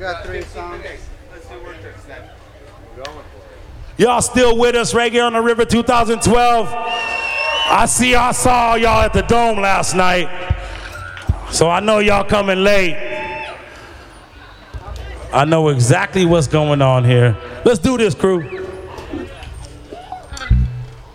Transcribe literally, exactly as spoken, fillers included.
got three songs. Let's do work tricks then. We're going for it. Y'all still with us, Reggae on the River two thousand twelve. I see I saw y'all at the Dome last night, so I know y'all coming late. I know exactly what's going on here. Let's do this, crew.